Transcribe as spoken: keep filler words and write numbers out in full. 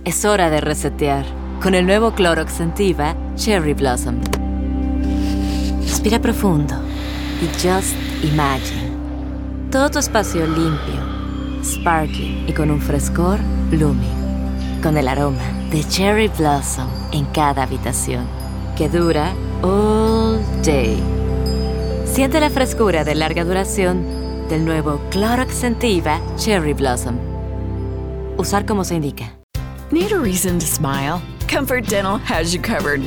Es hora de resetear con el nuevo Clorox Scentiva Cherry Blossom. Respira profundo y just imagine. Todo tu espacio limpio, sparkling y con un frescor blooming. Con el aroma de Cherry Blossom en cada habitación, que dura all day. Siente la frescura de larga duración del nuevo Clorox Scentiva Cherry Blossom. Usar como se indica. Need a reason to smile? Comfort Dental has you covered